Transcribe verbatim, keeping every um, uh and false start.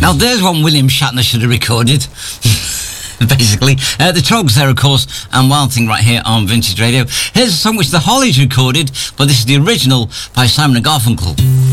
Now there's one William Shatner should have recorded. Basically. Uh, the Trogs there, of course, and Wild Thing right here on Vintage Radio. Here's a song which the Hollies recorded, but this is the original by Simon and Garfunkel.